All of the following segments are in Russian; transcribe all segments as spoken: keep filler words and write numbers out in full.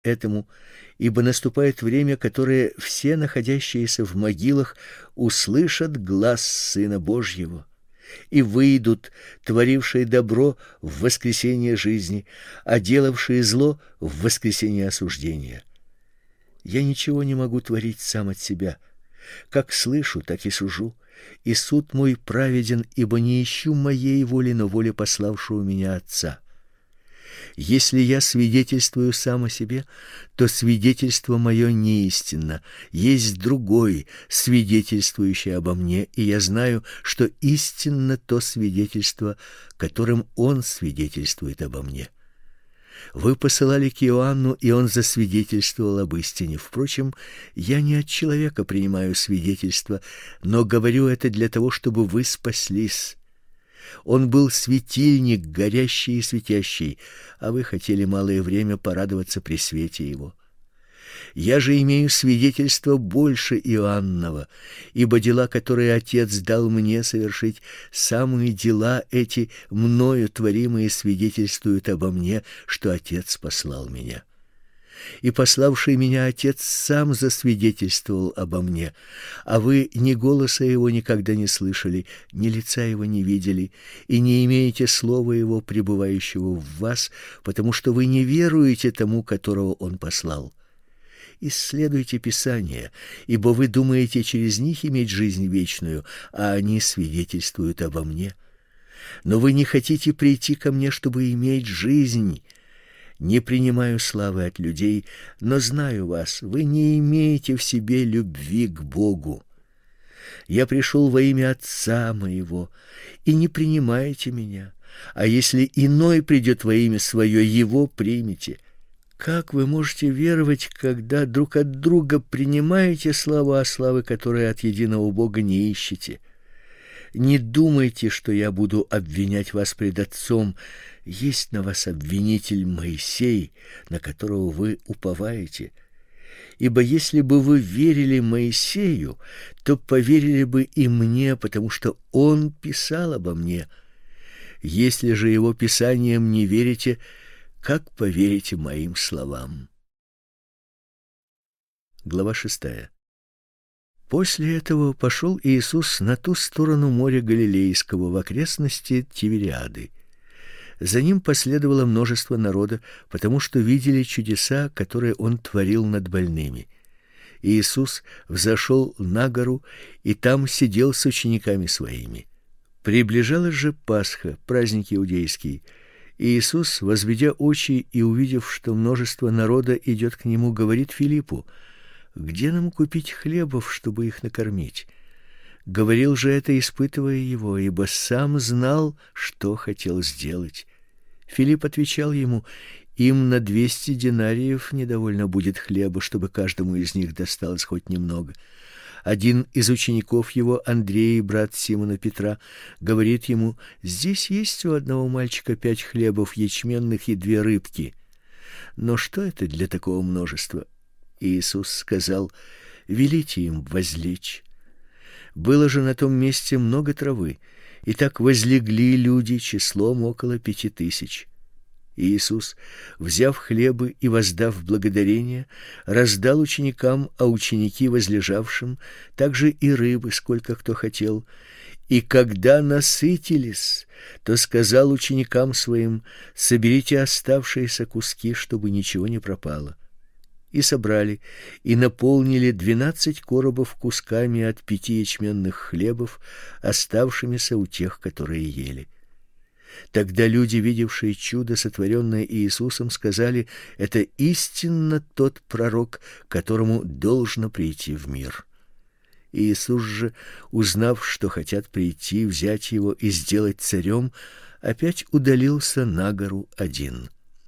этому, ибо наступает время, которое все находящиеся в могилах услышат глас Сына Божьего, и выйдут, творившие добро в воскресение жизни, а делавшие зло в воскресение осуждения. Я ничего не могу творить сам от себя. Как слышу, так и сужу, и суд мой праведен, ибо не ищу моей воли, но воли пославшего меня Отца. Если я свидетельствую сам о себе, то свидетельство мое неистинно. Есть другой, свидетельствующий обо мне, и я знаю, что истинно то свидетельство, которым он свидетельствует обо мне. Вы посылали к Иоанну, и он засвидетельствовал об истине. Впрочем, я не от человека принимаю свидетельство, но говорю это для того, чтобы вы спаслись. Он был светильник, горящий и светящий, а вы хотели малое время порадоваться при свете его. Я же имею свидетельство больше Иоаннова, ибо дела, которые Отец дал мне совершить, самые дела эти мною творимые свидетельствуют обо мне, что Отец послал меня. И пославший меня Отец сам засвидетельствовал обо мне, а вы ни голоса его никогда не слышали, ни лица его не видели, и не имеете слова его, пребывающего в вас, потому что вы не веруете тому, которого он послал. Исследуйте Писания, ибо вы думаете через них иметь жизнь вечную, а они свидетельствуют обо мне. Но вы не хотите прийти ко мне, чтобы иметь жизнь. Не принимаю славы от людей, но знаю вас, вы не имеете в себе любви к Богу. Я пришел во имя Отца моего, и не принимаете меня, а если иной придет во имя свое, его примите. Как вы можете веровать, когда друг от друга принимаете славу, а славы, которые от единого Бога не ищете? Не думайте, что я буду обвинять вас пред Отцом. Есть на вас обвинитель Моисей, на которого вы уповаете. Ибо если бы вы верили Моисею, то поверили бы и мне, потому что он писал обо мне. Если же его писаниям не верите, как поверите моим словам? Глава шестая. После этого пошел Иисус на ту сторону моря Галилейского, в окрестности Тивериады. За ним последовало множество народа, потому что видели чудеса, которые он творил над больными. Иисус взошел на гору и там сидел с учениками своими. Приближалась же Пасха, праздник иудейский. Иисус, возведя очи и увидев, что множество народа идет к нему, говорит Филиппу: «Где нам купить хлебов, чтобы их накормить?» Говорил же это, испытывая его, ибо сам знал, что хотел сделать. Филипп отвечал ему: «Им на двести динариев недовольно будет хлеба, чтобы каждому из них досталось хоть немного». Один из учеников его, Андрей, брат Симона Петра, говорит ему: «Здесь есть у одного мальчика пять хлебов ячменных и две рыбки. Но что это для такого множества?» Иисус сказал: «Велите им возлечь». Было же на том месте много травы, и так возлегли люди числом около пяти тысяч. Иисус, взяв хлебы и воздав благодарение, раздал ученикам, а ученики возлежавшим, также и рыбы, сколько кто хотел. И когда насытились, то сказал ученикам своим: «Соберите оставшиеся куски, чтобы ничего не пропало». И собрали, и наполнили двенадцать коробов кусками от пяти ячменных хлебов, оставшимися у тех, которые ели. Тогда люди, видевшие чудо, сотворенное Иисусом, сказали: «Это истинно тот пророк, которому должно прийти в мир». Иисус же, узнав, что хотят прийти, взять его и сделать царем, опять удалился на гору один.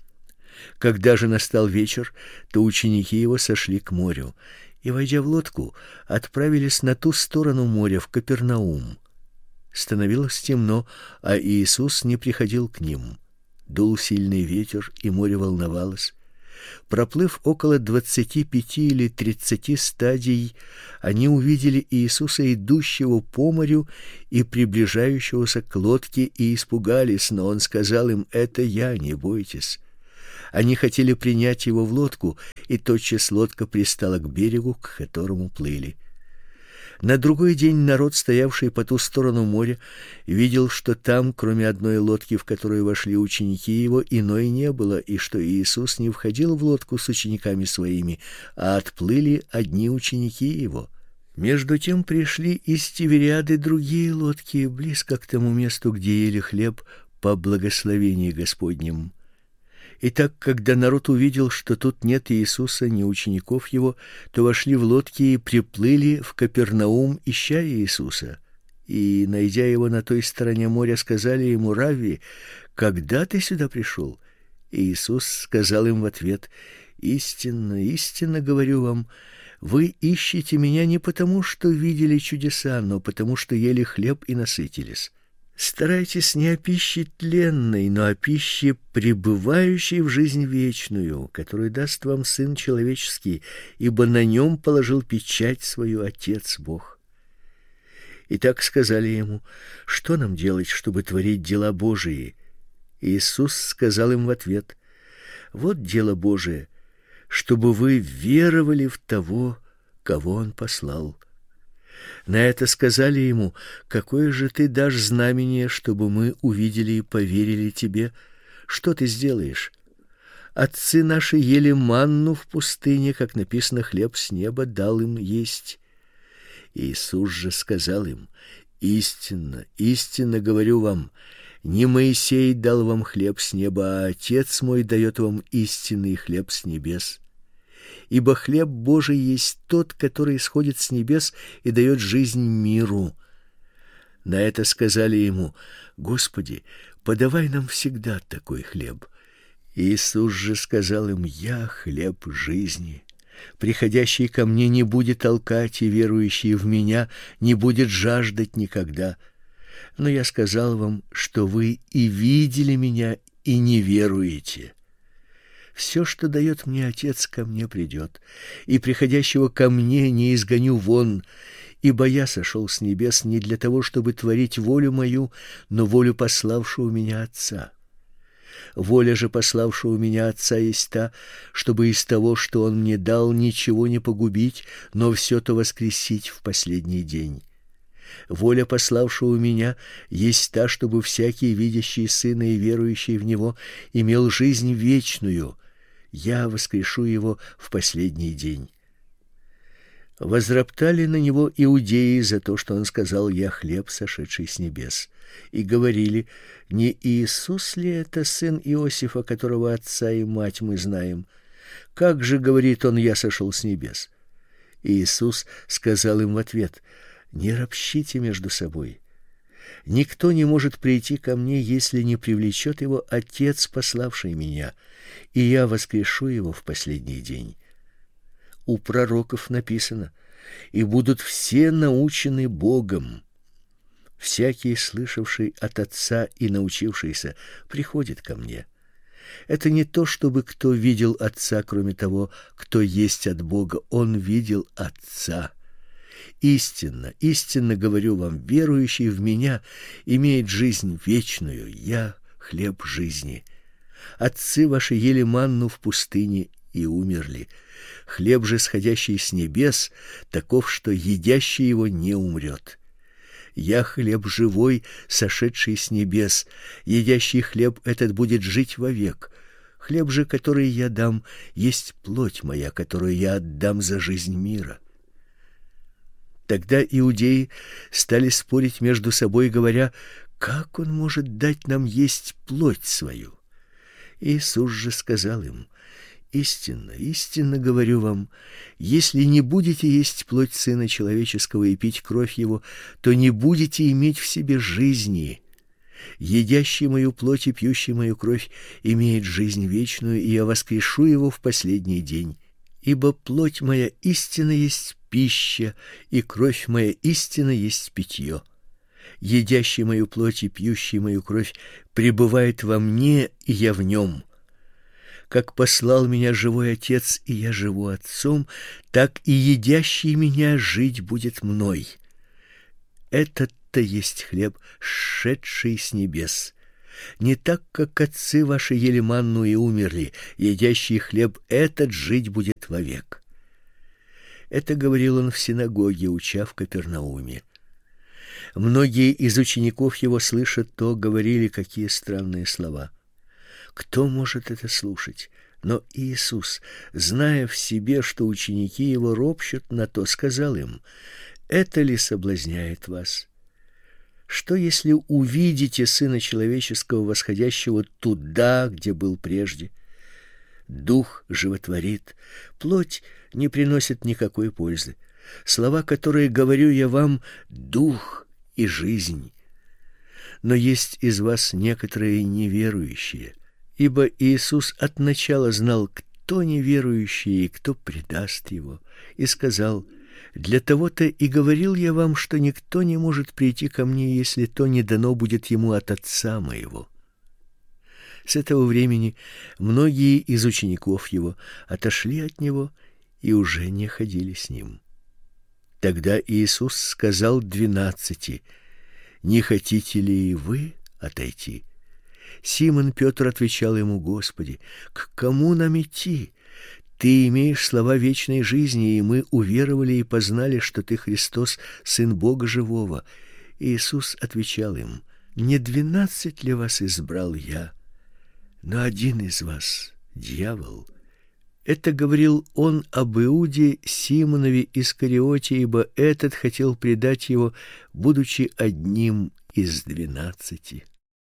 Когда же настал вечер, то ученики его сошли к морю и, войдя в лодку, отправились на ту сторону моря, в Капернаум. Становилось темно, а Иисус не приходил к ним. Дул сильный ветер, и море волновалось. Проплыв около двадцати пяти или тридцати стадий, они увидели Иисуса, идущего по морю и приближающегося к лодке, и испугались, но он сказал им: «Это я, не бойтесь». Они хотели принять его в лодку, и тотчас лодка пристала к берегу, к которому плыли. На другой день народ, стоявший по ту сторону моря, видел, что там, кроме одной лодки, в которую вошли ученики его, иной не было, и что Иисус не входил в лодку с учениками своими, а отплыли одни ученики его. Между тем пришли из Тивериады другие лодки, близко к тому месту, где ели хлеб по благословении Господнем. Итак, когда народ увидел, что тут нет Иисуса, ни учеников его, то вошли в лодки и приплыли в Капернаум, ища Иисуса. И, найдя его на той стороне моря, сказали ему: «Равви, когда ты сюда пришел?» И Иисус сказал им в ответ: «Истинно, истинно говорю вам, вы ищете меня не потому, что видели чудеса, но потому, что ели хлеб и насытились. Старайтесь не о пище тленной, но о пище, пребывающей в жизнь вечную, которую даст вам Сын Человеческий, ибо на нем положил печать свою Отец Бог». И так сказали ему: «Что нам делать, чтобы творить дела Божии?» Иисус сказал им в ответ: «Вот дело Божие, чтобы вы веровали в того, кого Он послал». На это сказали ему: «Какое же ты дашь знамение, чтобы мы увидели и поверили тебе? Что ты сделаешь? Отцы наши ели манну в пустыне, как написано, хлеб с неба дал им есть». Иисус же сказал им: «Истинно, истинно говорю вам, не Моисей дал вам хлеб с неба, а Отец мой дает вам истинный хлеб с небес. Ибо хлеб Божий есть тот, который сходит с небес и дает жизнь миру». На это сказали ему: «Господи, подавай нам всегда такой хлеб». Иисус же сказал им: «Я хлеб жизни. Приходящий ко мне не будет толкать, и верующий в меня не будет жаждать никогда. Но я сказал вам, что вы и видели меня, и не веруете. Все, что дает мне Отец, ко мне придет, и приходящего ко мне не изгоню вон, ибо я сошел с небес не для того, чтобы творить волю мою, но волю пославшего меня Отца. Воля же пославшего меня Отца есть та, чтобы из того, что Он мне дал, ничего не погубить, но все то воскресить в последний день. Воля пославшего меня есть та, чтобы всякий, видящий Сына и верующий в Него, имел жизнь вечную. Я воскрешу его в последний день». Возроптали на него иудеи за то, что он сказал: «Я хлеб, сошедший с небес», и говорили: «Не Иисус ли это сын Иосифа, которого отца и мать мы знаем? Как же, говорит он, я сошел с небес?» И Иисус сказал им в ответ: «Не ропщите между собой. Никто не может прийти ко мне, если не привлечет его Отец, пославший меня, и я воскрешу его в последний день. У пророков написано: и будут все научены Богом. Всякий, слышавший от Отца и научившийся, приходит ко мне. Это не то, чтобы кто видел Отца, кроме того, кто есть от Бога. Он видел Отца. Истинно, истинно говорю вам, верующий в меня имеет жизнь вечную. Я хлеб жизни. Отцы ваши ели манну в пустыне и умерли. Хлеб же, сходящий с небес, таков, что едящий его не умрет. Я хлеб живой, сошедший с небес. Едящий хлеб этот будет жить вовек. Хлеб же, который я дам, есть плоть моя, которую я отдам за жизнь мира». Тогда иудеи стали спорить между собой, говоря: «Как он может дать нам есть плоть свою?» Иисус же сказал им: «Истинно, истинно говорю вам, если не будете есть плоть Сына Человеческого и пить кровь Его, то не будете иметь в себе жизни. Едящий мою плоть и пьющий мою кровь имеет жизнь вечную, и я воскрешу его в последний день. Ибо плоть моя истинно есть пища, и кровь моя истинно есть питье. Едящий мою плоть и пьющий мою кровь пребывает во мне, и я в нем. Как послал меня живой Отец, и я живу Отцом, так и едящий меня жить будет мной. Этот-то есть хлеб, сшедший с небес. Не так, как отцы ваши ели манну и умерли, едящий хлеб этот жить будет вовек. Это говорил он в синагоге, уча в Капернауме. Многие из учеников его, слыша то, говорили, какие странные слова. Кто может это слушать? Но Иисус, зная в себе, что ученики его ропщут на то, сказал им: это ли соблазняет вас? Что, если увидите Сына Человеческого, восходящего туда, где был прежде? Дух животворит, плоть не приносит никакой пользы. Слова, которые говорю я вам, дух и жизнь. Но есть из вас некоторые неверующие, ибо Иисус от начала знал, кто неверующий и кто предаст его, и сказал: для того-то и говорил я вам, что никто не может прийти ко мне, если то не дано будет ему от Отца моего. С этого времени многие из учеников его отошли от него и уже не ходили с ним. Тогда Иисус сказал двенадцати: не хотите ли и вы отойти? Симон Петр отвечал ему: Господи, к кому нам идти? Ты имеешь слова вечной жизни, и мы уверовали и познали, что ты Христос, Сын Бога живого. Иисус отвечал им: не двенадцать ли вас избрал я, но один из вас дьявол. Это говорил он об Иуде Симонове Искариоте, ибо этот хотел предать его, будучи одним из двенадцати.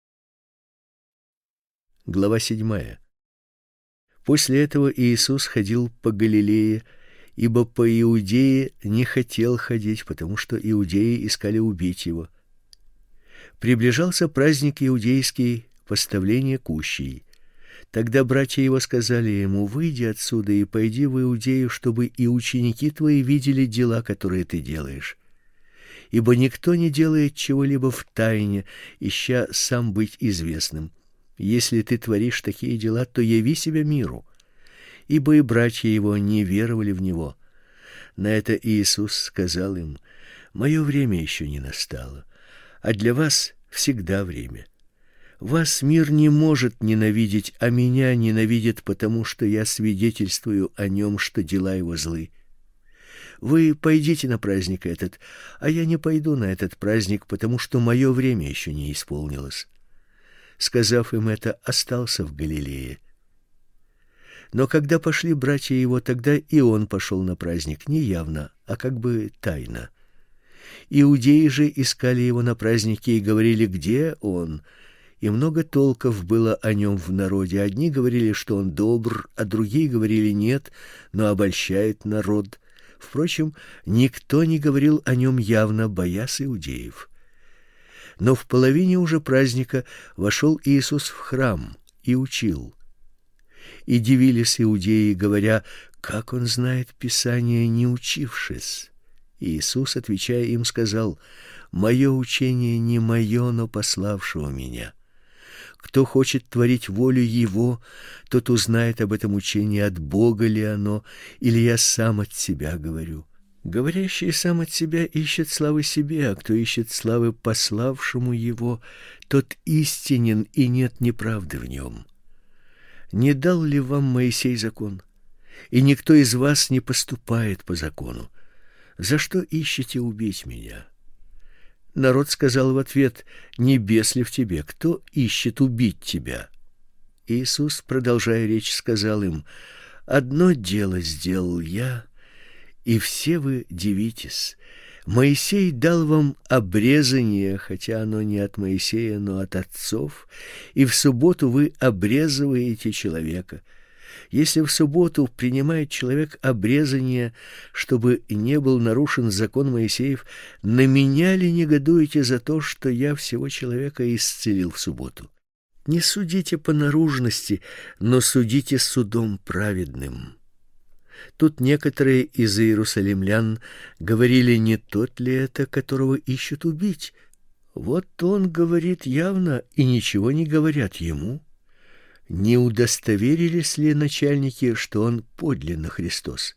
Глава седьмая. После этого Иисус ходил по Галилее, ибо по Иудее не хотел ходить, потому что иудеи искали убить его. Приближался праздник иудейский, поставление кущей. Тогда братья его сказали ему: выйди отсюда и пойди в Иудею, чтобы и ученики твои видели дела, которые ты делаешь. Ибо никто не делает чего-либо в тайне, ища сам быть известным. Если ты творишь такие дела, то яви себя миру. Ибо и братья его не веровали в него. На это Иисус сказал им: мое время еще не настало, а для вас всегда время. Вас мир не может ненавидеть, а меня ненавидит, потому что я свидетельствую о нем, что дела его злы. Вы пойдите на праздник этот, а я не пойду на этот праздник, потому что мое время еще не исполнилось. Сказав им это, остался в Галилее. Но когда пошли братья его, тогда и он пошел на праздник не явно, а как бы тайно. Иудеи же искали его на празднике и говорили: где он? И много толков было о нем в народе. Одни говорили, что он добр, а другие говорили: нет, но обольщает народ. Впрочем, никто не говорил о нем явно, боясь иудеев. Но в половине уже праздника вошел Иисус в храм и учил. И дивились иудеи, говоря: как он знает Писание, не учившись? Иисус, отвечая им, сказал: мое учение не мое, но пославшего меня. Кто хочет творить волю его, тот узнает об этом учении, от Бога ли оно, или я сам от себя говорю. Говорящий сам от себя ищет славы себе, а кто ищет славы пославшему его, тот истинен, и нет неправды в нем. Не дал ли вам Моисей закон? И никто из вас не поступает по закону. За что ищете убить меня? Народ сказал в ответ: не бес ли в тебе, кто ищет убить тебя? Иисус, продолжая речь, сказал им: одно дело сделал я, и все вы дивитесь. Моисей дал вам обрезание, хотя оно не от Моисея, но от отцов, и в субботу вы обрезываете человека. Если в субботу принимает человек обрезание, чтобы не был нарушен закон Моисеев, на меня ли негодуете за то, что я всего человека исцелил в субботу? Не судите по наружности, но судите судом праведным. Тут некоторые из иерусалимлян говорили: не тот ли это, которого ищут убить? Вот он говорит явно, и ничего не говорят ему. Не удостоверились ли начальники, что он подлинно Христос?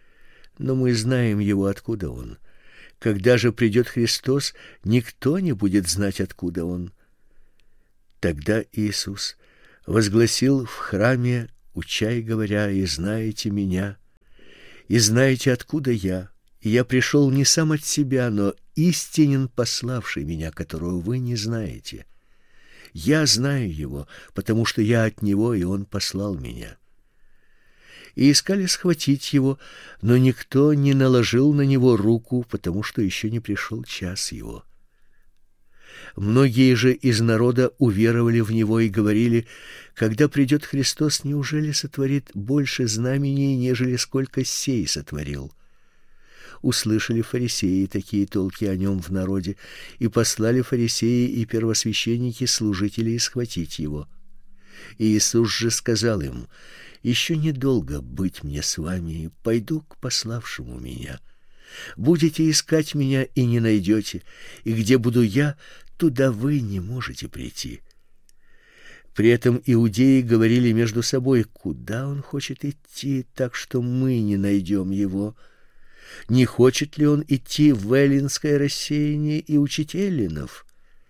Но мы знаем его, откуда он. Когда же придет Христос, никто не будет знать, откуда он. Тогда Иисус возгласил в храме, уча и говоря: «И знаете меня, и знаете, откуда я, и я пришел не сам от себя, но истинен пославший меня, которого вы не знаете. Я знаю его, потому что я от него, и он послал меня». И искали схватить его, но никто не наложил на него руку, потому что еще не пришел час его. Многие же из народа уверовали в него и говорили: «Когда придет Христос, неужели сотворит больше знамений, нежели сколько сей сотворил?» Услышали фарисеи такие толки о нем в народе, и послали фарисеи и первосвященники служителей схватить его. И Иисус же сказал им: «Еще недолго быть мне с вами, и пойду к пославшему меня. Будете искать меня и не найдете, и где буду я, туда вы не можете прийти». При этом иудеи говорили между собой: «Куда он хочет идти, так что мы не найдем его? Не хочет ли он идти в эллинское рассеяние и учить эллинов?»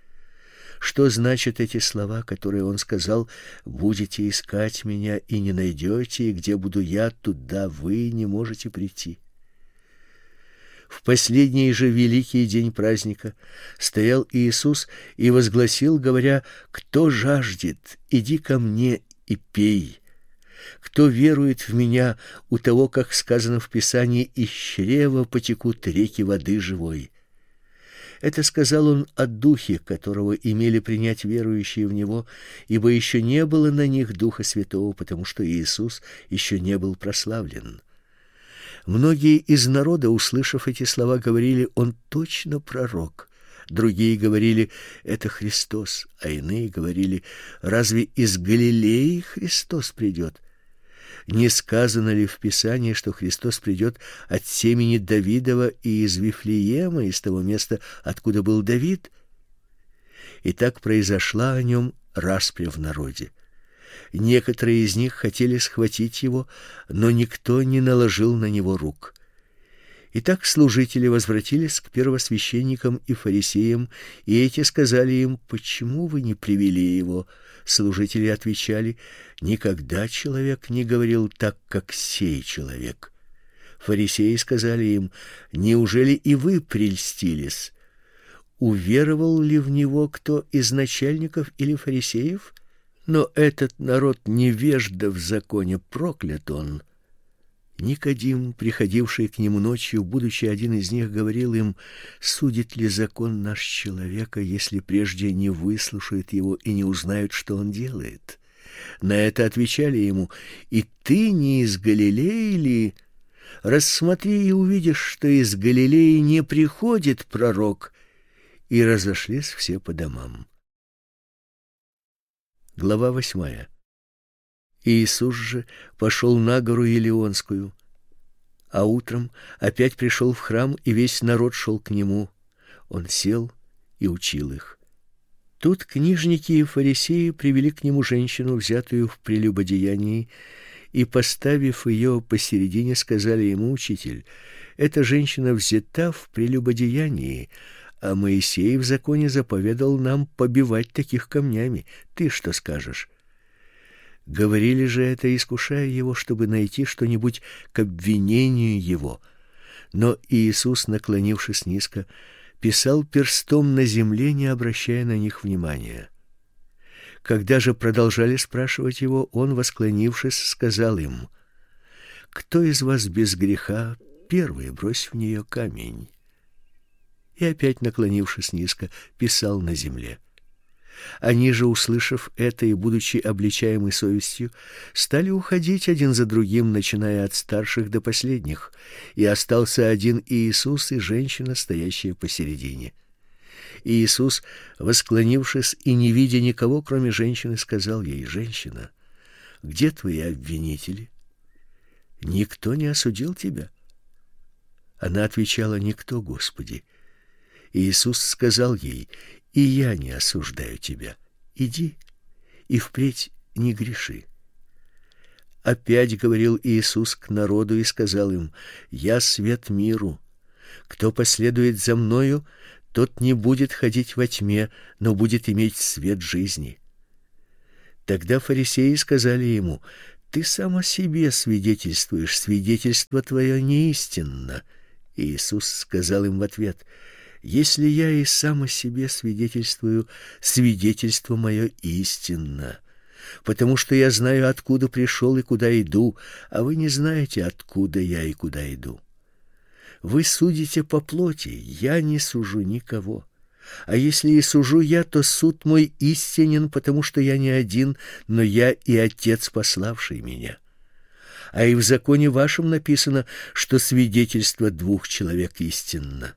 Что значат эти слова, которые он сказал: «Будете искать меня и не найдете, и где буду я, туда вы не можете прийти»? В последний же великий день праздника стоял Иисус и возгласил, говоря: «Кто жаждет, иди ко мне и пей. Кто верует в меня, у того, как сказано в Писании, из чрева потекут реки воды живой». Это сказал он о Духе, которого имели принять верующие в него, ибо еще не было на них Духа Святого, потому что Иисус еще не был прославлен. Многие из народа, услышав эти слова, говорили: «Он точно пророк». Другие говорили: «Это Христос», а иные говорили: «Разве из Галилеи Христос придет? Не сказано ли в Писании, что Христос придет от семени Давидова и из Вифлеема, из того места, откуда был Давид?» И так произошла о нем распря в народе. Некоторые из них хотели схватить его, но никто не наложил на него рук. Итак, служители возвратились к первосвященникам и фарисеям, и эти сказали им: «Почему вы не привели его?» Служители отвечали: «Никогда человек не говорил так, как сей человек». Фарисеи сказали им: «Неужели и вы прельстились? Уверовал ли в него кто из начальников или фарисеев? Но этот народ невежда в законе, проклят он». Никодим, приходивший к нему ночью, будучи один из них, говорил им: «Судит ли закон наш человека, если прежде не выслушают его и не узнают, что он делает?» На это отвечали ему: «И ты не из Галилеи ли? Рассмотри и увидишь, что из Галилеи не приходит пророк». И разошлись все по домам. Глава восьмая. Иисус же пошел на гору Елеонскую, а утром опять пришел в храм, и весь народ шел к нему. Он сел и учил их. Тут книжники и фарисеи привели к нему женщину, взятую в прелюбодеянии, и, поставив ее посередине, сказали ему: «Учитель, эта женщина взята в прелюбодеянии, а Моисей в законе заповедал нам побивать таких камнями. Ты что скажешь?» Говорили же это, искушая его, чтобы найти что-нибудь к обвинению его. Но Иисус, наклонившись низко, писал перстом на земле, не обращая на них внимания. Когда же продолжали спрашивать его, он, восклонившись, сказал им: «Кто из вас без греха, первый брось в нее камень?» И опять, наклонившись низко, писал на земле. Они же, услышав это и будучи обличаемы совестью, стали уходить один за другим, начиная от старших до последних, и остался один Иисус и женщина, стоящая посередине. И Иисус, восклонившись и не видя никого, кроме женщины, сказал ей: «Женщина, где твои обвинители? Никто не осудил тебя?» Она отвечала: «Никто, Господи». И Иисус сказал ей: «И я не осуждаю тебя. Иди и впредь не греши». Опять говорил Иисус к народу и сказал им: «Я свет миру. Кто последует за мною, тот не будет ходить во тьме, но будет иметь свет жизни». Тогда фарисеи сказали ему: ты сам о себе свидетельствуешь, свидетельство твое не истинно. И Иисус сказал им в ответ: если я и сам о себе свидетельствую, свидетельство мое истинно, потому что я знаю, откуда пришел и куда иду, а вы не знаете, откуда я и куда иду. Вы судите по плоти, я не сужу никого. А если и сужу я, то суд мой истинен, потому что я не один, но я и Отец, пославший меня. А и в законе вашем написано, что свидетельство двух человек истинно.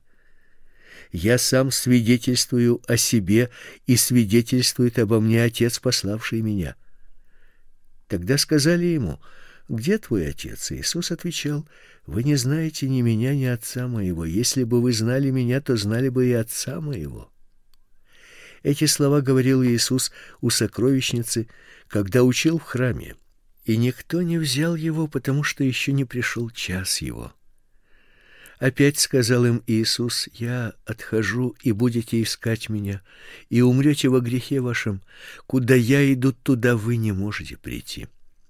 Я сам свидетельствую о себе, и свидетельствует обо мне Отец, пославший меня. Тогда сказали ему: где твой отец? Иисус отвечал: вы не знаете ни меня, ни отца моего. Если бы вы знали меня, то знали бы и отца моего. Эти слова говорил Иисус у сокровищницы, когда учил в храме, и никто не взял его, потому что еще не пришел час его. Опять сказал им Иисус: я отхожу, и будете искать меня, и умрете во грехе вашем. Куда я иду, туда вы не можете прийти.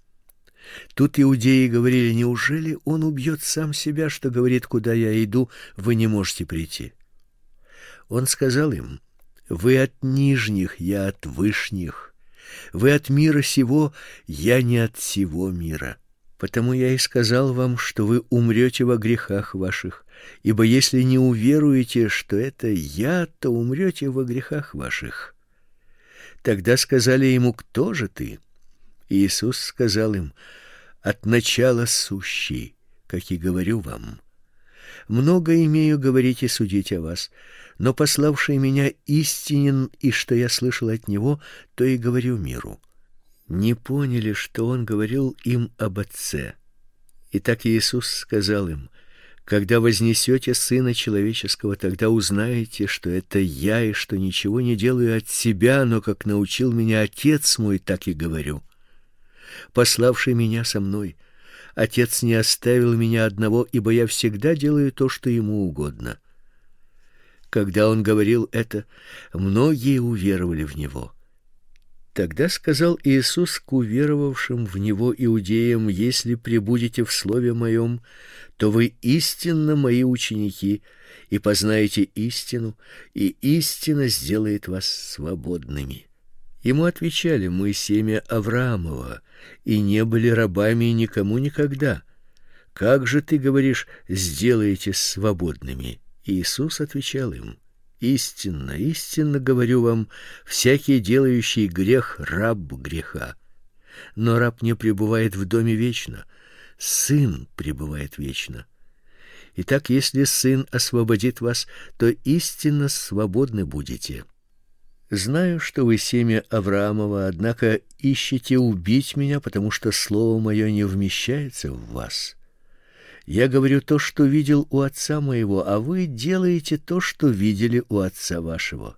Тут иудеи говорили: неужели он убьет сам себя, что говорит: куда я иду, вы не можете прийти? Он сказал им: вы от нижних, я от вышних. Вы от мира сего, я не от сего мира. Потому я и сказал вам, что вы умрете во грехах ваших, ибо если не уверуете, что это я, то умрете во грехах ваших. Тогда сказали ему: кто же ты? Иисус сказал им: от начала сущий, как и говорю вам. Много имею говорить и судить о вас, но пославший меня истинен, и что я слышал от него, то и говорю миру. Не поняли, что он говорил им об Отце. Итак, Иисус сказал им: когда вознесете Сына Человеческого, тогда узнаете, что это я, и что ничего не делаю от себя, но как научил меня Отец мой, так и говорю. Пославший меня со мной, Отец не оставил меня одного, ибо я всегда делаю то, что ему угодно. Когда он говорил это, многие уверовали в него. Тогда сказал Иисус к уверовавшим в него иудеям: если пребудете в слове моем, то вы истинно мои ученики, и познаете истину, и истина сделает вас свободными. Ему отвечали: мы семя Авраамова, и не были рабами никому никогда. Как же ты говоришь: сделаетесь свободными? Иисус отвечал им: истинно, истинно говорю вам, всякий делающий грех раб греха. Но раб не пребывает в доме вечно, сын пребывает вечно. Итак, если сын освободит вас, то истинно свободны будете. Знаю, что вы семя Авраамова, однако ищете убить меня, потому что слово мое не вмещается в вас. Я говорю то, что видел у отца моего, а вы делаете то, что видели у отца вашего.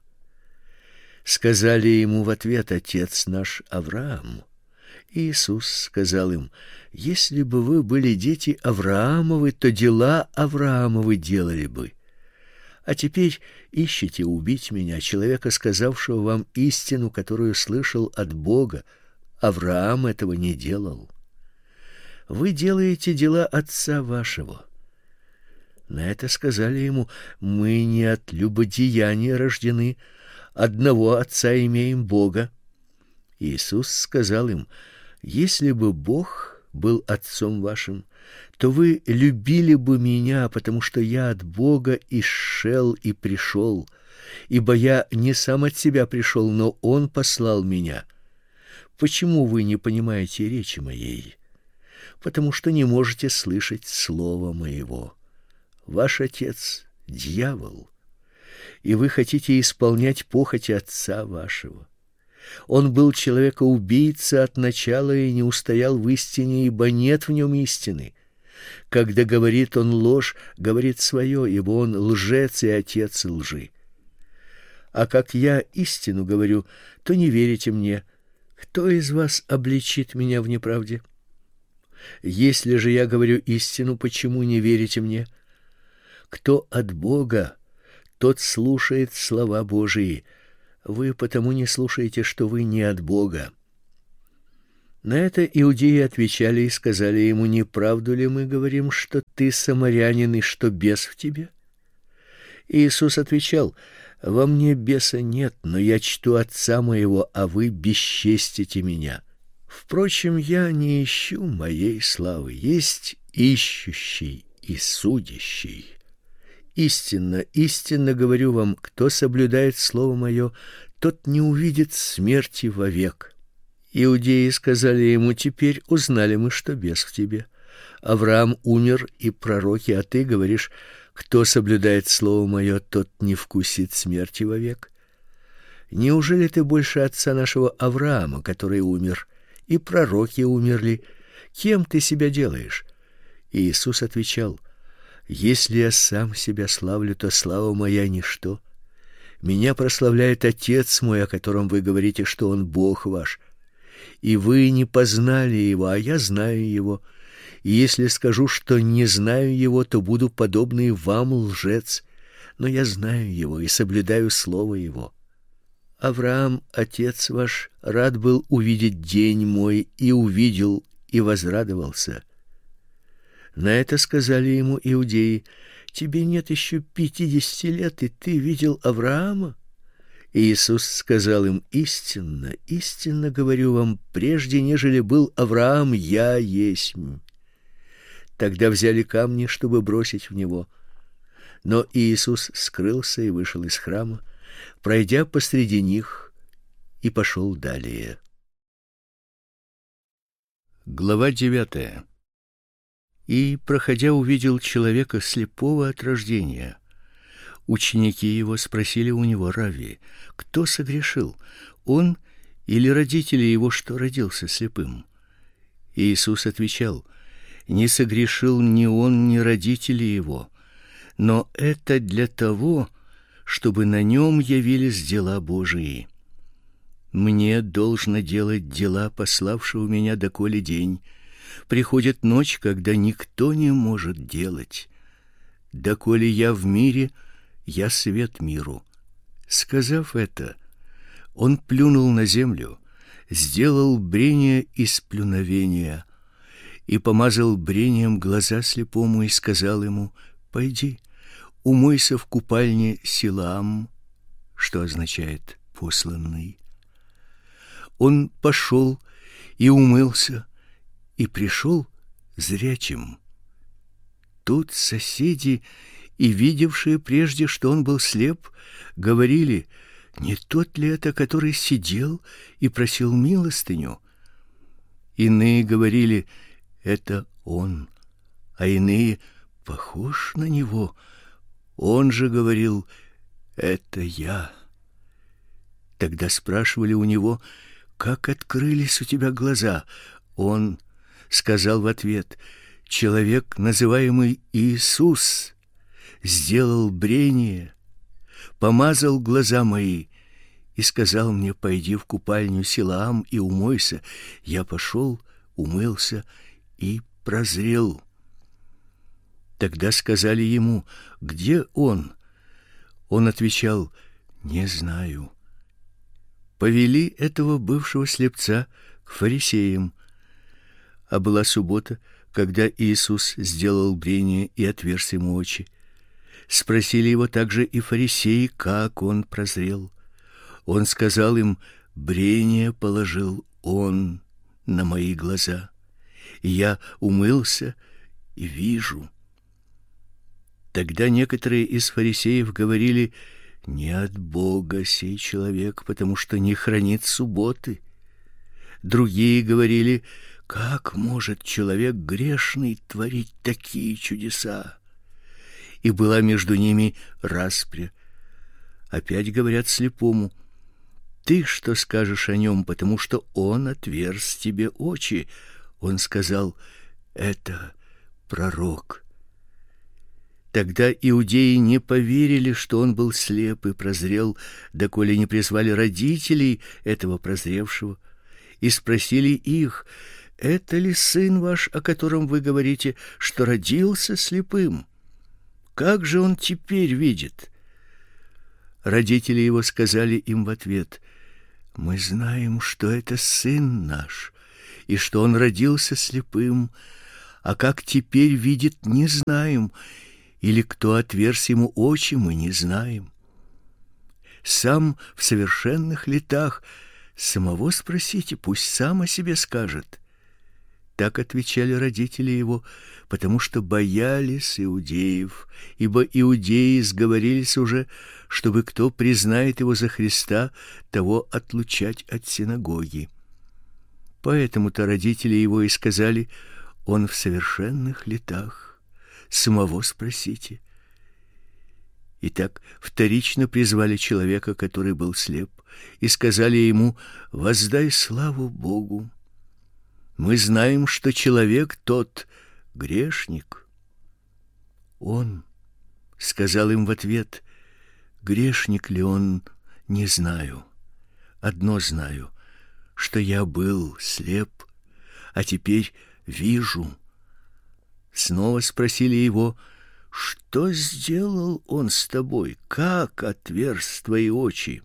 Сказали ему в ответ: отец наш Авраам. Иисус сказал им: если бы вы были дети Авраамовы, то дела Авраамовы делали бы. А теперь ищете убить меня, человека, сказавшего вам истину, которую слышал от Бога. Авраам этого не делал. Вы делаете дела отца вашего. На это сказали ему: мы не от любодеяния рождены, одного отца имеем, Бога. Иисус сказал им: если бы Бог был отцом вашим, то вы любили бы меня, потому что я от Бога исшел и пришел, ибо я не сам от себя пришел, но Он послал меня. Почему вы не понимаете речи моей? Потому что не можете слышать слова моего. Ваш отец — дьявол, и вы хотите исполнять похоти отца вашего. Он был человека-убийца от начала и не устоял в истине, ибо нет в нем истины. Когда говорит он ложь, говорит свое, ибо он лжец и отец лжи. А как я истину говорю, то не верите мне. Кто из вас обличит меня в неправде? Если же я говорю истину, почему не верите мне? Кто от Бога, тот слушает слова Божии. Вы потому не слушаете, что вы не от Бога. На это иудеи отвечали и сказали ему: не правду ли мы говорим, что ты самарянин и что бес в тебе? И Иисус отвечал: во мне беса нет, но я чту Отца моего, а вы бесчестите меня. Впрочем, я не ищу моей славы, есть ищущий и судящий. Истинно, истинно говорю вам, кто соблюдает слово мое, тот не увидит смерти вовек. Иудеи сказали ему: теперь узнали мы, что бес в тебе. Авраам умер и пророки, а ты говоришь: кто соблюдает слово мое, тот не вкусит смерти вовек. Неужели ты больше отца нашего Авраама, который умер, и пророки умерли? Кем ты себя делаешь? И Иисус отвечал: если я сам себя славлю, то слава моя ничто. Меня прославляет Отец мой, о котором вы говорите, что он Бог ваш. И вы не познали его, а я знаю его. И если скажу, что не знаю его, то буду подобный вам, лжец. Но я знаю его и соблюдаю слово его. Авраам, отец ваш, рад был увидеть день мой, и увидел, и возрадовался. На это сказали ему иудеи: тебе нет еще пятидесяти лет, и ты видел Авраама? И Иисус сказал им: истинно, истинно говорю вам, прежде нежели был Авраам, я есмь. Тогда взяли камни, чтобы бросить в него. Но Иисус скрылся и вышел из храма, пройдя посреди них, и пошел далее. Глава девятая. И, проходя, увидел человека слепого от рождения. Ученики его спросили у него: Равви, кто согрешил, он или родители его, что родился слепым? И Иисус отвечал: не согрешил ни он, ни родители его, но это для того, чтобы на нем явились дела Божии. Мне должно делать дела пославшего меня доколе день. Приходит ночь, когда никто не может делать. Доколе я в мире, я свет миру. Сказав это, он плюнул на землю, сделал брение из плюновения и помазал брением глаза слепому и сказал ему: пойди, умойся в купальне Силаам, что означает посланный. Он пошел и умылся, и пришел зрячим. Тут соседи, и видевшие прежде, что он был слеп, говорили: не тот ли это, который сидел и просил милостыню? Иные говорили: это он, а иные: похож на него. Он же говорил: это я. Тогда спрашивали у него: как открылись у тебя глаза? Он сказал в ответ: человек, называемый Иисус, сделал брение, помазал глаза мои и сказал мне: пойди в купальню Силаам и умойся. Я пошел, умылся и прозрел. Тогда сказали ему: где он? Он отвечал: не знаю. Повели этого бывшего слепца к фарисеям. А была суббота, когда Иисус сделал брение и отверз ему очи. Спросили его также и фарисеи, как он прозрел. Он сказал им: брение положил он на мои глаза. И я умылся и вижу. Тогда некоторые из фарисеев говорили: не от Бога сей человек, потому что не хранит субботы. Другие говорили: как может человек грешный творить такие чудеса? И была между ними распря. Опять говорят слепому: ты что скажешь о нем, потому что он отверз тебе очи? Он сказал: это пророк. Тогда иудеи не поверили, что он был слеп и прозрел, доколе не призвали родителей этого прозревшего и спросили их: это ли сын ваш, о котором вы говорите, что родился слепым? Как же он теперь видит? Родители его сказали им в ответ: мы знаем, что это сын наш, и что он родился слепым, а как теперь видит, не знаем, или кто отверз ему очи, мы не знаем. Сам в совершенных летах, самого спросите, пусть сам о себе скажет. Так отвечали родители его, потому что боялись иудеев, ибо иудеи сговорились уже, чтобы кто признает его за Христа, того отлучать от синагоги. Поэтому-то родители его и сказали: он в совершенных летах, самого спросите. Итак, вторично призвали человека, который был слеп, и сказали ему: воздай славу Богу. Мы знаем, что человек тот грешник. Он сказал им в ответ: грешник ли он, не знаю. Одно знаю, что я был слеп, а теперь вижу. Снова спросили его: что сделал он с тобой? Как отверз твои очи?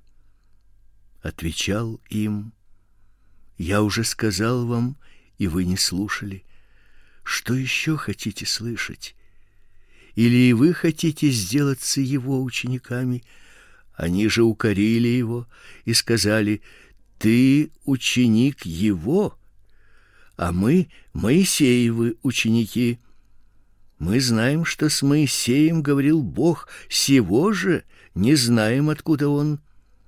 Отвечал им: я уже сказал вам, и вы не слушали. Что еще хотите слышать? Или и вы хотите сделаться его учениками? Они же укорили его и сказали: ты ученик его, а мы Моисеевы ученики. Мы знаем, что с Моисеем говорил Бог, сего же не знаем, откуда он.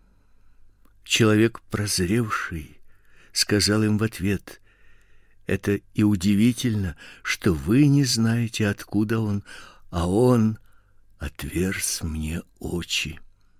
Человек прозревший сказал им в ответ: это и удивительно, что вы не знаете, откуда он, а он отверз мне очи.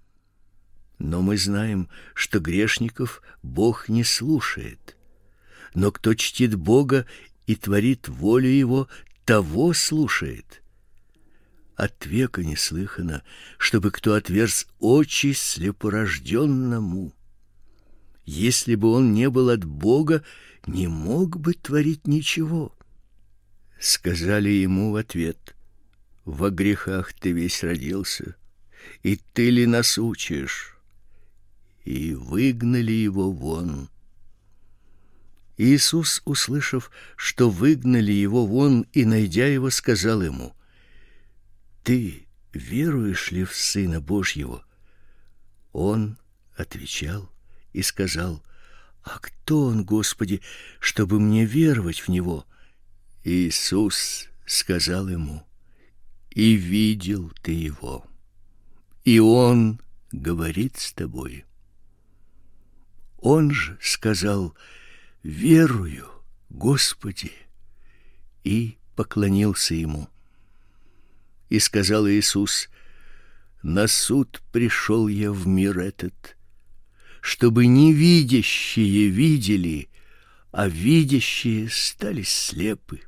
Но мы знаем, что грешников Бог не слушает. Но кто чтит Бога и творит волю его, того слушает. От века не слыхано, чтобы кто отверз очи слепорожденному. Если бы он не был от Бога, не мог бы творить ничего. Сказали ему в ответ: во грехах ты весь родился, и ты ли нас учишь? И выгнали его вон. Иисус, услышав, что выгнали его вон, и найдя его, сказал ему: ты веруешь ли в Сына Божьего? Он отвечал и сказал: а кто он, Господи, чтобы мне веровать в него? Иисус сказал ему: и видел ты его, и он говорит с тобой. Он же сказал: верую, Господи, и поклонился ему. И сказал Иисус: на суд пришел я в мир этот, чтобы невидящие видели, а видящие стали слепы.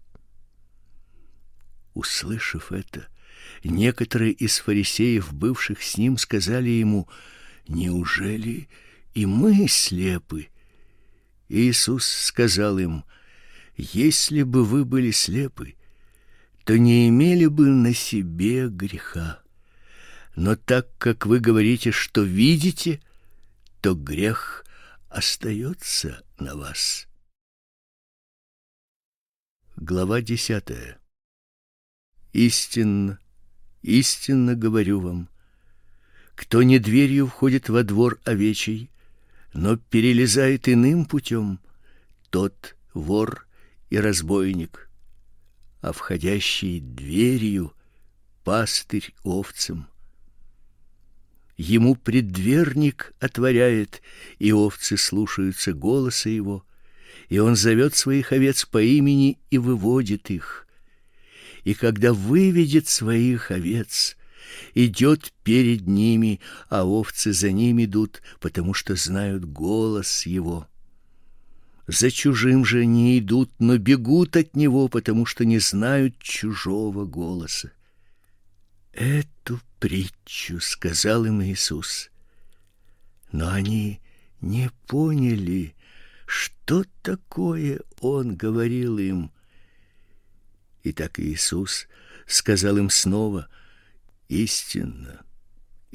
Услышав это, некоторые из фарисеев, бывших с ним, сказали ему: неужели и мы слепы? Иисус сказал им: если бы вы были слепы, то не имели бы на себе греха. Но так как вы говорите, что видите, то грех остается на вас. Глава десятая. Истинно, истинно говорю вам, кто не дверью входит во двор овечий, но перелезает иным путем, тот вор и разбойник, а входящий дверью пастырь овцам. Ему преддверник отворяет, и овцы слушаются голоса его, и он зовет своих овец по имени и выводит их. И когда выведет своих овец, идет перед ними, а овцы за ним идут, потому что знают голос его. За чужим же не идут, но бегут от него, потому что не знают чужого голоса. Эту притчу сказал им Иисус, но они не поняли, что такое он говорил им. Итак, Иисус сказал им снова: истинно,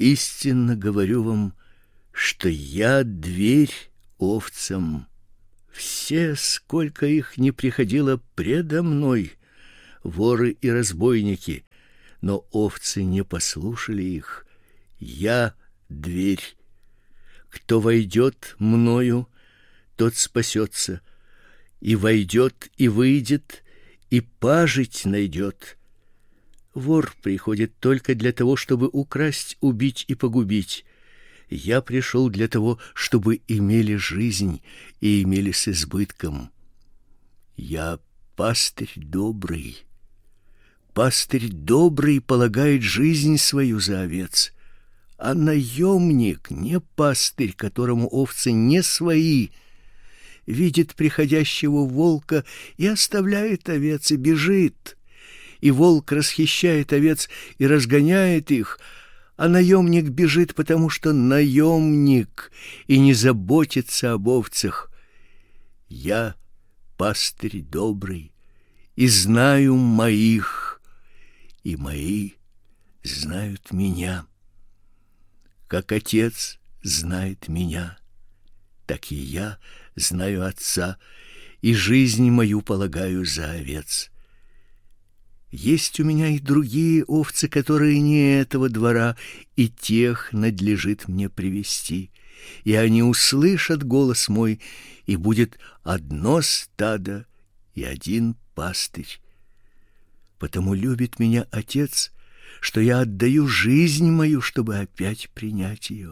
истинно говорю вам, что я дверь овцам. Все, сколько их не приходило предо мной, воры и разбойники, но овцы не послушали их. Я дверь. Кто войдет мною, тот спасется, и войдет, и выйдет, и пажить найдет. Вор приходит только для того, чтобы украсть, убить и погубить. Я пришел для того, чтобы имели жизнь и имели с избытком. Я пастырь добрый. Пастырь добрый полагает жизнь свою за овец, а наемник, не пастырь, которому овцы не свои, видит приходящего волка и оставляет овец и бежит. И волк расхищает овец и разгоняет их, а наемник бежит, потому что наемник и не заботится об овцах. Я пастырь добрый и знаю моих, и мои знают меня. Как Отец знает меня, так и я знаю Отца, и жизнь мою полагаю за овец. Есть у меня и другие овцы, которые не этого двора, и тех надлежит мне привести. И они услышат голос мой, и будет одно стадо и один пастырь. Потому любит меня Отец, что я отдаю жизнь мою, чтобы опять принять ее.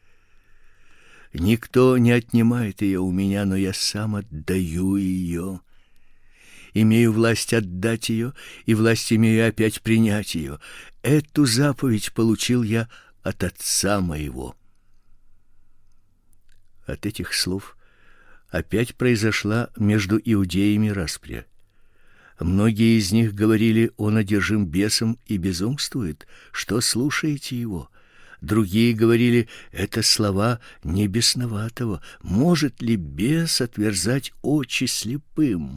Никто не отнимает ее у меня, но я сам отдаю ее. Имею власть отдать ее, и власть имею опять принять ее. Эту заповедь получил я от Отца моего. От этих слов опять произошла между иудеями распря. Многие из них говорили: он одержим бесом и безумствует, что слушаете его? Другие говорили: это слова не бесноватого, может ли бес отверзать очи слепым?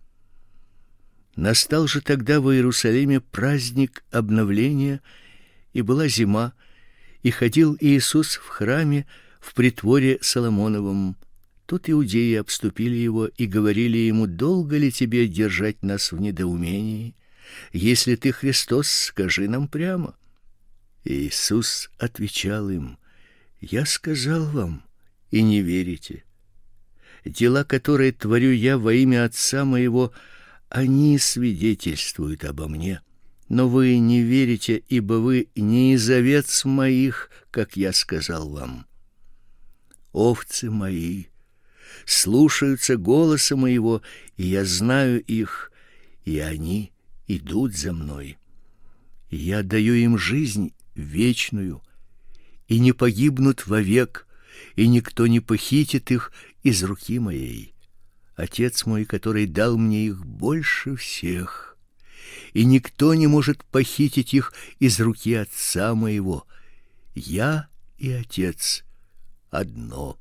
Настал же тогда в Иерусалиме праздник обновления, и была зима, и ходил Иисус в храме в притворе Соломоновом. Тут иудеи обступили его и говорили ему: долго ли тебе держать нас в недоумении? Если ты Христос, скажи нам прямо. Иисус отвечал им: я сказал вам, и не верите. Дела, которые творю я во имя Отца моего, они свидетельствуют обо мне. Но вы не верите, ибо вы не из овец моих, как я сказал вам. Овцы мои слушаются голоса моего, и я знаю их, и они идут за мной. И я даю им жизнь вечную, и не погибнут вовек, и никто не похитит их из руки моей. Отец мой, который дал мне их, больше всех, и никто не может похитить их из руки Отца моего. Я и Отец одно.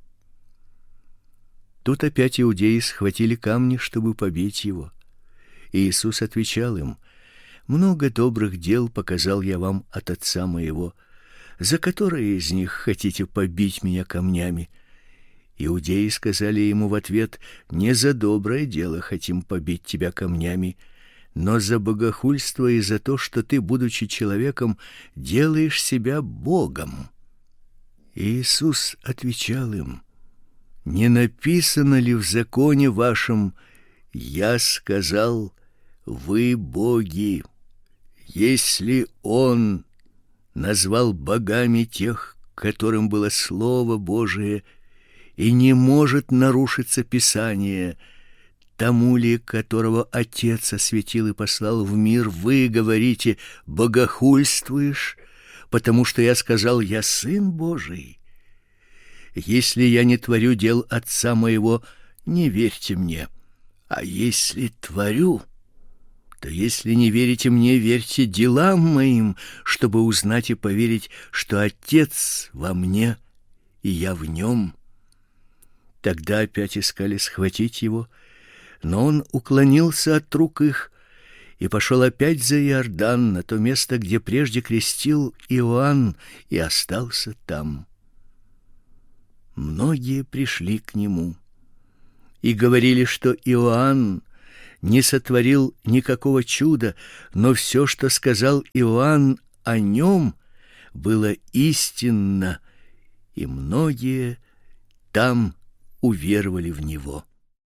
Тут опять иудеи схватили камни, чтобы побить его. И Иисус отвечал им: много добрых дел показал я вам от Отца моего. За которые из них хотите побить меня камнями? Иудеи сказали ему в ответ: не за доброе дело хотим побить тебя камнями, но за богохульство и за то, что ты, будучи человеком, делаешь себя Богом. Иисус отвечал им: не написано ли в законе вашем: я сказал, вы боги? Если Он назвал богами тех, которым было Слово Божие, и не может нарушиться Писание, тому ли, которого Отец осветил и послал в мир, вы говорите: богохульствуешь, потому что я сказал: я Сын Божий? Если я не творю дел Отца моего, не верьте мне. А если творю, то если не верите мне, верьте делам моим, чтобы узнать и поверить, что Отец во мне, и я в нем. Тогда опять искали схватить его, но он уклонился от рук их и пошел опять за Иордан, на то место, где прежде крестил Иоанн, и остался там. Многие пришли к нему, и говорили, что Иоанн не сотворил никакого чуда, но все, что сказал Иоанн о нем, было истинно, и многие там уверовали в него.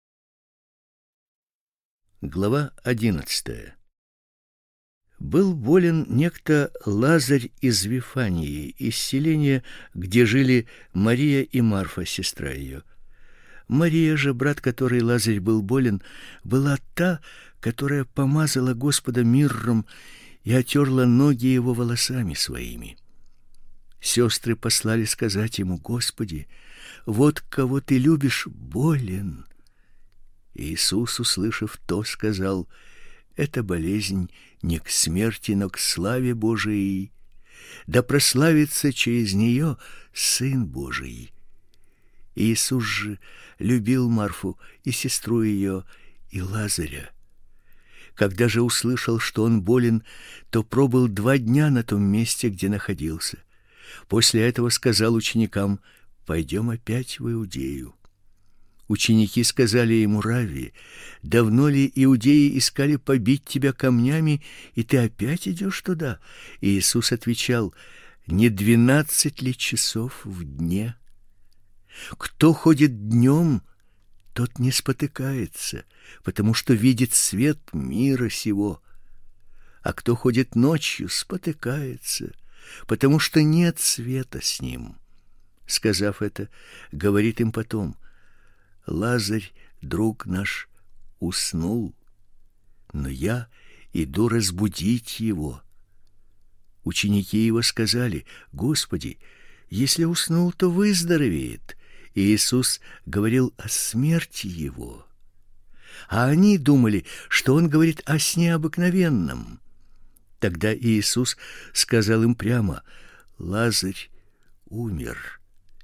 Глава одиннадцатая. Был болен некто Лазарь из Вифании, из селения, где жили Мария и Марфа, сестра ее. Мария же, брат которой Лазарь был болен, была та, которая помазала Господа мирром и отерла ноги его волосами своими. Сестры послали сказать ему: «Господи, вот кого ты любишь, болен». Иисус, услышав то, сказал: «Эта болезнь не к смерти, но к славе Божией, да прославится через нее Сын Божий». Иисус же любил Марфу и сестру ее, и Лазаря. Когда же услышал, что он болен, то пробыл два дня на том месте, где находился. После этого сказал ученикам: «Пойдем опять в Иудею». Ученики сказали ему: «Равви, давно ли иудеи искали побить тебя камнями, и ты опять идешь туда?» И Иисус отвечал: «Не двенадцать ли часов в дне? Кто ходит днем, тот не спотыкается, потому что видит свет мира сего. А кто ходит ночью, спотыкается, потому что нет света с ним». Сказав это, говорит им потом: «Лазарь, друг наш, уснул, но я иду разбудить его». Ученики его сказали: «Господи, если уснул, то выздоровеет». И Иисус говорил о смерти его. А они думали, что он говорит о сне обыкновенном. Тогда Иисус сказал им прямо: «Лазарь умер.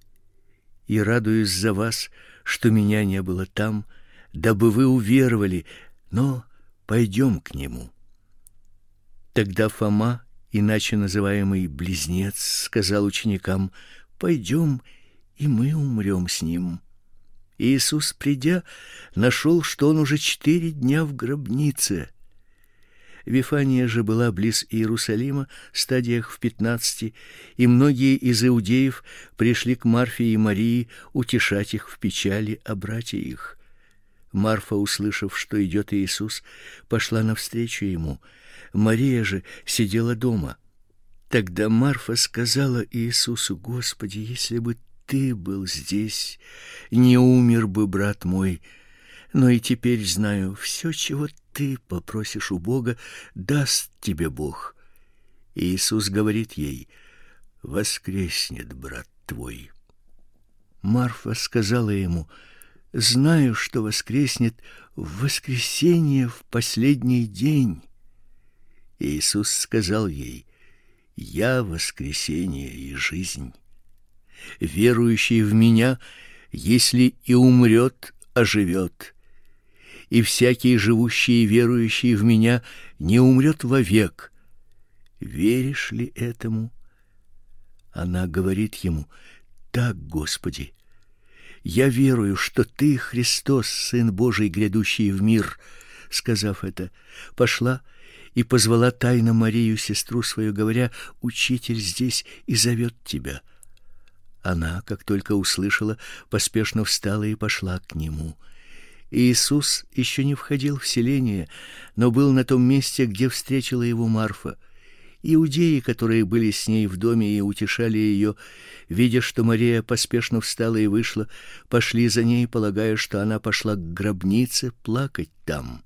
И радуюсь за вас, что меня не было там, дабы вы уверовали, но пойдем к нему». Тогда Фома, иначе называемый Близнец, сказал ученикам: «Пойдем, и мы умрем с ним». Иисус, придя, нашел, что он уже четыре дня в гробнице. Вифания же была близ Иерусалима, стадиях в пятнадцати, и многие из иудеев пришли к Марфе и Марии утешать их в печали о брате их. Марфа, услышав, что идет Иисус, пошла навстречу ему. Мария же сидела дома. Тогда Марфа сказала Иисусу: «Господи, если бы ты был здесь, не умер бы брат мой. Но и теперь знаю, все, чего ты попросишь у Бога, даст тебе Бог». И Иисус говорит ей: «Воскреснет брат твой». Марфа сказала ему: «Знаю, что воскреснет в воскресенье в последний день». И Иисус сказал ей: «Я воскресение и жизнь. Верующий в меня, если и умрет, оживет, и всякий, живущий и верующий в меня, не умрет вовек. Веришь ли этому?» Она говорит ему: «Так, Господи, я верую, что ты Христос, Сын Божий, грядущий в мир». Сказав это, пошла и позвала тайно Марию, сестру свою, говоря: «Учитель здесь и зовет тебя». Она, как только услышала, поспешно встала и пошла к нему. Иисус еще не входил в селение, но был на том месте, где встретила его Марфа. Иудеи, которые были с ней в доме и утешали ее, видя, что Мария поспешно встала и вышла, пошли за ней, полагая, что она пошла к гробнице плакать там.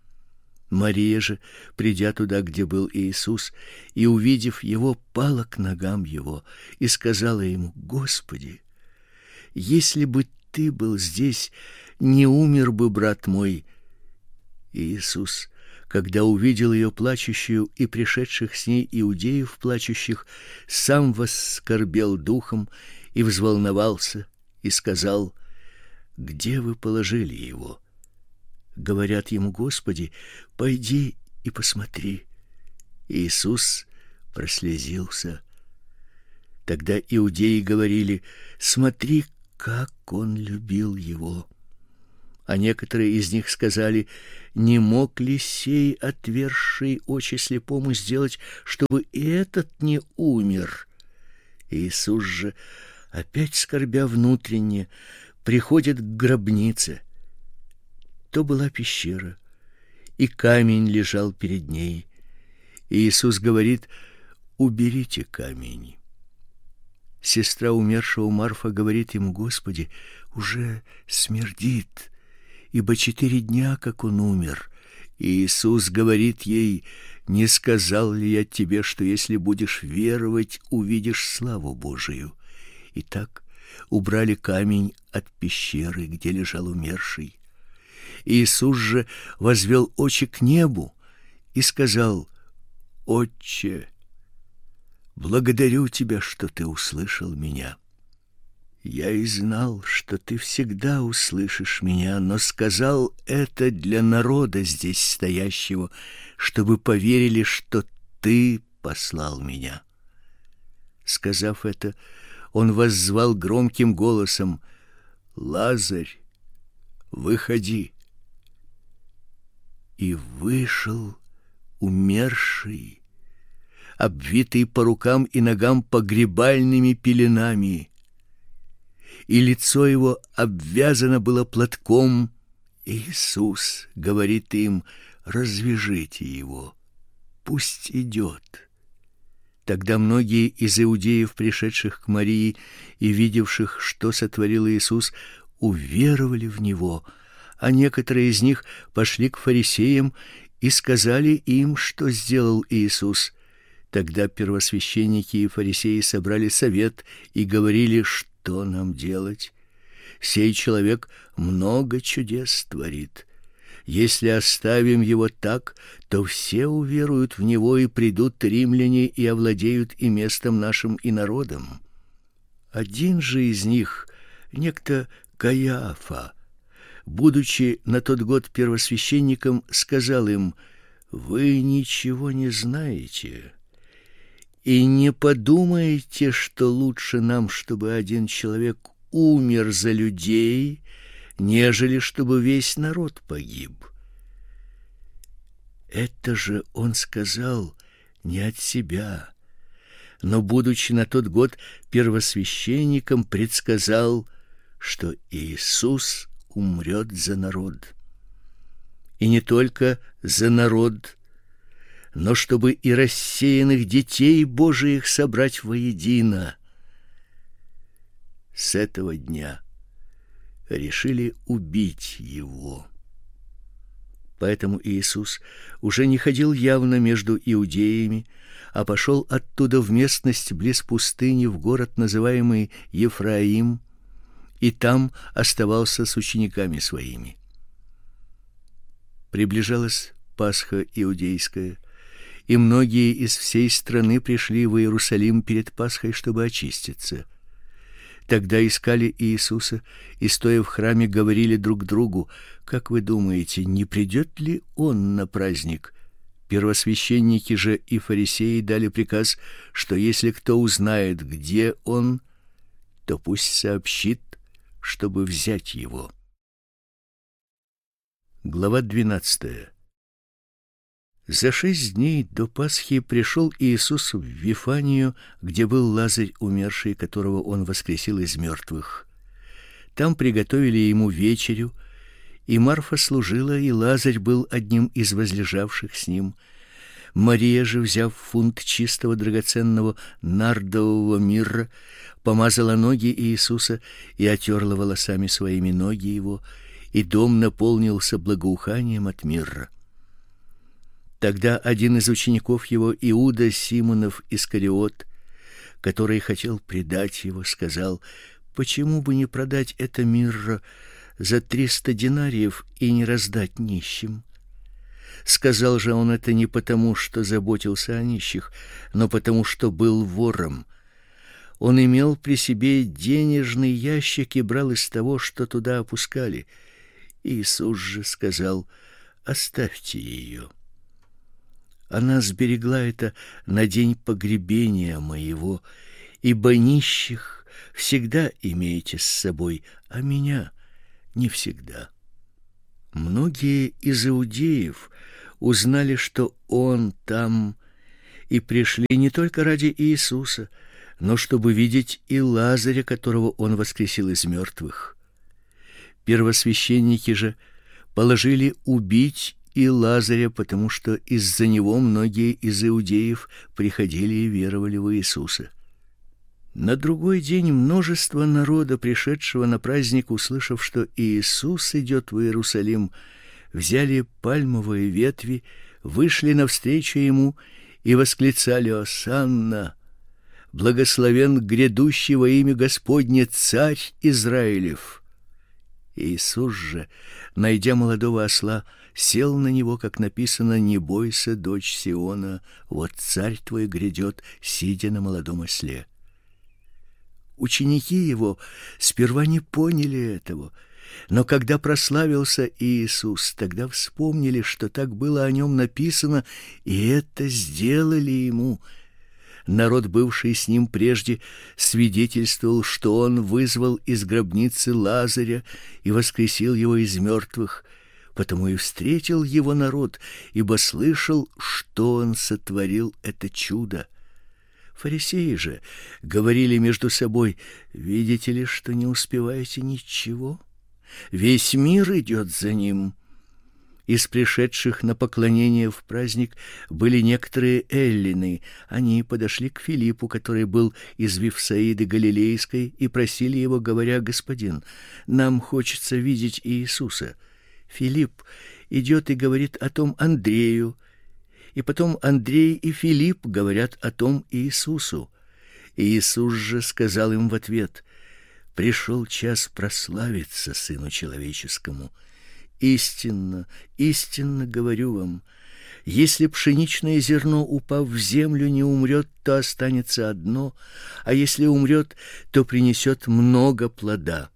Мария же, придя туда, где был Иисус, и увидев его, пала к ногам его и сказала ему: «Господи, если бы ты был здесь, не умер бы брат мой». И Иисус, когда увидел ее плачущую и пришедших с ней иудеев плачущих, сам воскорбел духом и взволновался и сказал: «Где вы положили его?» Говорят ему: «Господи, пойди и посмотри». Иисус прослезился. Тогда иудеи говорили: «Смотри, как он любил его». А некоторые из них сказали: не мог ли сей, отверзший очи слепому, сделать, чтобы и этот не умер? Иисус же, опять скорбя внутренне, приходит к гробнице. То была пещера, и камень лежал перед ней. И Иисус говорит: уберите камень. Сестра умершего Марфа говорит ему: Господи, уже смердит, ибо четыре дня, как он умер. И Иисус говорит ей: не сказал ли я тебе, что если будешь веровать, увидишь славу Божию? Итак, убрали камень от пещеры, где лежал умерший. Иисус же возвел очи к небу и сказал: Отче, благодарю тебя, что ты услышал меня. Я и знал, что ты всегда услышишь меня, но сказал это для народа здесь стоящего, чтобы поверили, что ты послал меня. Сказав это, он воззвал громким голосом: Лазарь, выходи. И вышел умерший, обвитый по рукам и ногам погребальными пеленами, и лицо его обвязано было платком. Иисус говорит им: развяжите его, пусть идет. Тогда многие из иудеев, пришедших к Марии и видевших, что сотворил Иисус, уверовали в него, а некоторые из них пошли к фарисеям и сказали им, что сделал Иисус. Тогда первосвященники и фарисеи собрали совет и говорили: что нам делать? Сей человек много чудес творит. Если оставим его так, то все уверуют в него, и придут римляне и овладеют и местом нашим, и народом. Один же из них, некто Каиафа, будучи на тот год первосвященником, сказал им: вы ничего не знаете и не подумаете, что лучше нам, чтобы один человек умер за людей, нежели чтобы весь народ погиб. Это же он сказал не от себя, но, будучи на тот год первосвященником, предсказал, что Иисус умрет за народ. И не только за народ, но чтобы и рассеянных детей Божиих собрать воедино. С этого дня решили убить его. Поэтому Иисус уже не ходил явно между иудеями, а пошел оттуда в местность близ пустыни, в город, называемый Ефраим, и там оставался с учениками своими. Приближалась Пасха иудейская, и многие из всей страны пришли в Иерусалим перед Пасхой, чтобы очиститься. Тогда искали Иисуса и, стоя в храме, говорили друг другу: как вы думаете, не придет ли он на праздник? Первосвященники же и фарисеи дали приказ, что если кто узнает, где он, то пусть сообщит, чтобы взять его. Глава двенадцатая. За шесть дней до Пасхи пришел Иисус в Вифанию, где был Лазарь умерший, которого он воскресил из мертвых. Там приготовили ему вечерю, и Марфа служила, и Лазарь был одним из возлежавших с ним. Мария же, взяв фунт чистого драгоценного нардового мирра, помазала ноги Иисуса и отерла волосами своими ноги его, и дом наполнился благоуханием от мирра. Тогда один из учеников его, Иуда Симонов Искариот, который хотел предать его, сказал: почему бы не продать это мирра за триста динариев и не раздать нищим? Сказал же он это не потому, что заботился о нищих, но потому, что был вором. Он имел при себе денежный ящик и брал из того, что туда опускали. Иисус же сказал: оставьте ее. Она сберегла это на день погребения моего, ибо нищих всегда имеете с собой, а меня не всегда. Многие из иудеев узнали, что он там, и пришли не только ради Иисуса, но чтобы видеть и Лазаря, которого он воскресил из мертвых. Первосвященники же положили убить и Лазаря, потому что из-за него многие из иудеев приходили и веровали в Иисуса. На другой день множество народа, пришедшего на праздник, услышав, что Иисус идет в Иерусалим, взяли пальмовые ветви, вышли навстречу ему и восклицали: «Осанна! Благословен грядущий во имя Господне Царь Израилев!» Иисус же, найдя молодого осла, сел на него, как написано: «Не бойся, дочь Сиона, вот царь твой грядет, сидя на молодом осле». Ученики его сперва не поняли этого, но когда прославился Иисус, тогда вспомнили, что так было о нем написано, и это сделали ему. Народ, бывший с ним прежде, свидетельствовал, что он вызвал из гробницы Лазаря и воскресил его из мертвых, потому и встретил его народ, ибо слышал, что он сотворил это чудо. Фарисеи же говорили между собой: «Видите ли, что не успеваете ничего? Весь мир идет за ним». Из пришедших на поклонение в праздник были некоторые эллины. Они подошли к Филиппу, который был из Вифсаиды Галилейской, и просили его, говоря: «Господин, нам хочется видеть Иисуса». Филипп идет и говорит о том Андрею, и потом Андрей и Филипп говорят о том Иисусу. Иисус же сказал им в ответ: «Пришел час прославиться Сыну Человеческому. Истинно, истинно говорю вам, если пшеничное зерно, упав в землю, не умрет, то останется одно, а если умрет, то принесет много плода.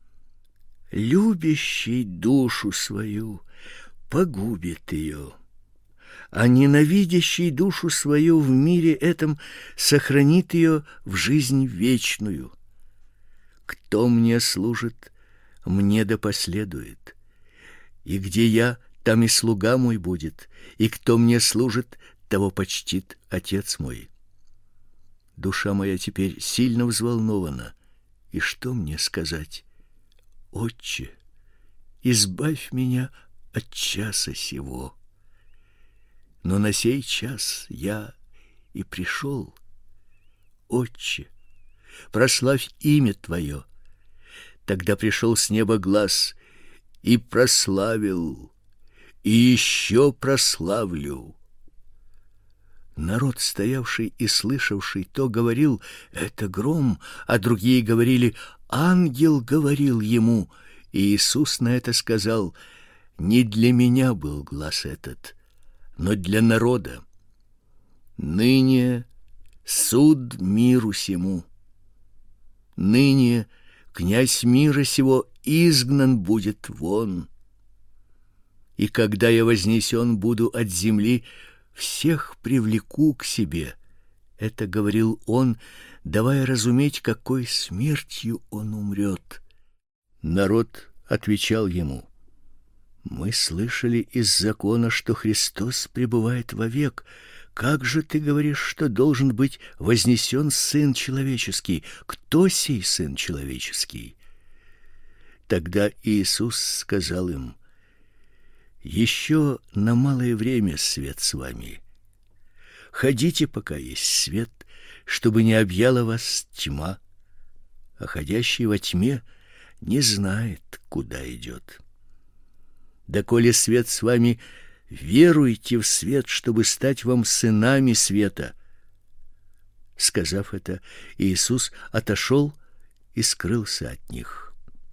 Любящий душу свою погубит ее, а ненавидящий душу свою в мире этом сохранит ее в жизнь вечную. Кто мне служит, мне да последует. И где я, там и слуга мой будет, и кто мне служит, того почтит Отец мой». Душа моя теперь сильно взволнована, и что мне сказать? Отче, избавь меня от часа сего. Но на сей час я и пришел. Отче, прославь имя Твое. Тогда пришел с неба глас: «И прославил, и еще прославлю». Народ, стоявший и слышавший то, говорил: «Это гром», а другие говорили: «Ангел говорил ему». И Иисус на это сказал: «Не для меня был глас этот, но для народа. Ныне суд миру сему. Ныне князь мира сего изгнан будет вон. И когда я вознесен буду от земли, всех привлеку к себе». Это говорил он, давая разуметь, какой смертью он умрет. Народ отвечал ему: «Мы слышали из закона, что Христос пребывает вовек. Как же ты говоришь, что должен быть вознесен Сын Человеческий? Кто сей Сын Человеческий?» Тогда Иисус сказал им: «Еще на малое время свет с вами. Ходите, пока есть свет, чтобы не объяла вас тьма, а ходящий во тьме не знает, куда идет. Доколе свет с вами, веруйте в свет, чтобы стать вам сынами света». Сказав это, Иисус отошел и скрылся от них.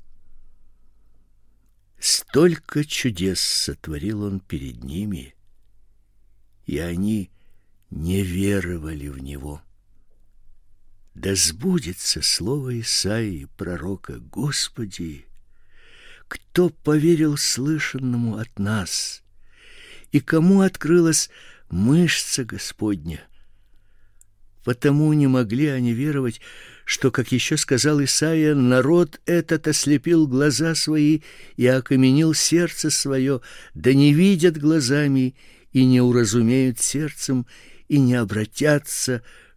Столько чудес сотворил он перед ними, и они не веровали в него. Да сбудется слово Исаии, пророка: «Господи, кто поверил слышанному от нас, и кому открылась мышца Господня?» Потому не могли они веровать, что, как еще сказал Исаия, народ этот ослепил глаза свои и окаменил сердце свое, да не видят глазами и не уразумеют сердцем и не обратятся,